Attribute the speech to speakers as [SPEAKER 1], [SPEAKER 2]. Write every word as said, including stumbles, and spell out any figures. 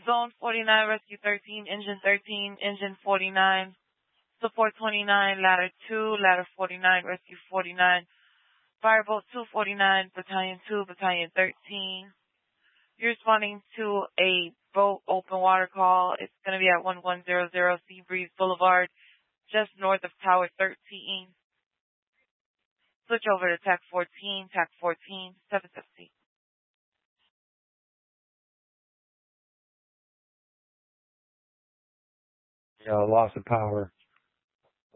[SPEAKER 1] Zone forty-nine, Rescue thirteen, Engine thirteen, Engine forty-nine, Support twenty-nine, Ladder two, Ladder forty-nine, Rescue forty-nine, Fireboat two forty-nine, Battalion two, Battalion thirteen. You're responding to a boat open water call. It's going to be at one one zero zero Seabreeze Boulevard, just north of Tower thirteen. Switch over to T A C fourteen, T A C fourteen, seven fifty.
[SPEAKER 2] Yeah, loss of power.